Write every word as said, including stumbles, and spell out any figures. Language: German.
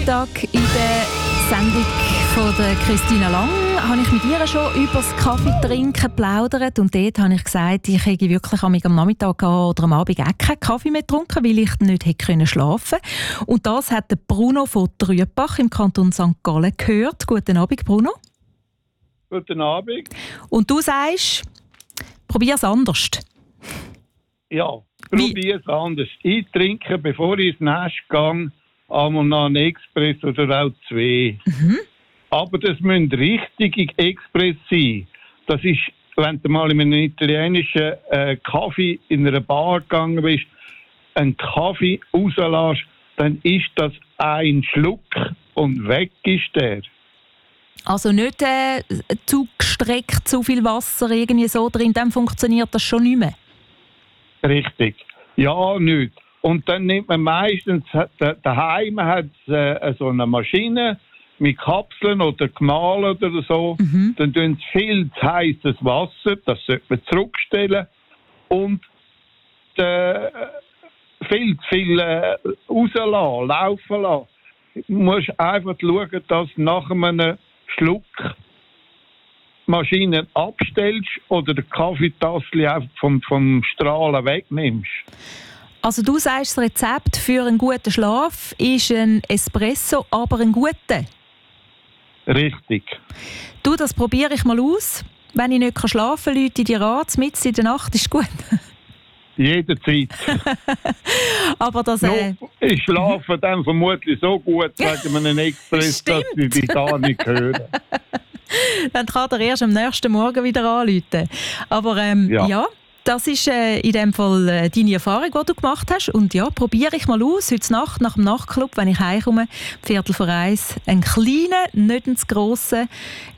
Nachmittag in der Sendung von der Christina Lang habe ich mit ihr schon über das Kaffeetrinken geplaudert und dort habe ich gesagt, ich hätte wirklich am Nachmittag oder am Abend auch keinen Kaffee mehr getrunken, weil ich nicht hätte schlafen können. Und das hat der Bruno von Trübach im Kanton Sankt Gallen gehört. Guten Abend, Bruno. Guten Abend. Und du sagst, probier es anders. Ja, probier es anders. Ich trinke, bevor ich ins Nest gehe, einmal noch einen Express oder auch zwei. Mhm. Aber das müssen richtige Express sein. Das ist, wenn du mal in einem italienischen äh, Kaffee in einer Bar gegangen bist, einen Kaffee rauslässt, dann ist das ein Schluck und weg ist der. Also nicht äh, zu gestreckt, zu viel Wasser irgendwie so drin, dann funktioniert das schon nicht mehr? Richtig. Ja, nicht. Und dann nimmt man meistens, daheim hat es äh, so eine Maschine mit Kapseln oder gemahlen oder so. Mhm. Dann tun sie viel zu heißes Wasser, das sollte man zurückstellen. Und äh, viel zu viel äh, rauslassen, laufen lassen. Du musst einfach schauen, dass du nach einem Schluck Maschinen abstellst oder den Kaffeetassel einfach vom, vom Strahlen wegnimmst. Also du sagst, das Rezept für einen guten Schlaf ist ein Espresso, aber ein guter? Richtig. Du, das probiere ich mal aus. Wenn ich nicht schlafen kann, rufe ich dir an, mitten in der Nacht, ist gut? Jederzeit. Aber das... Äh... No, ich schlafe dann vermutlich so gut wegen einem Express, dass ich dich gar nicht höre. Dann kann er erst am nächsten Morgen wieder anrufen. Aber ähm, ja. ja, das ist äh, in dem Fall äh, deine Erfahrung, die du gemacht hast. Und ja, probiere ich mal aus, heute Nacht nach dem Nachtclub, wenn ich heimkomme, Viertel vor eins, einen kleinen, nicht einen grossen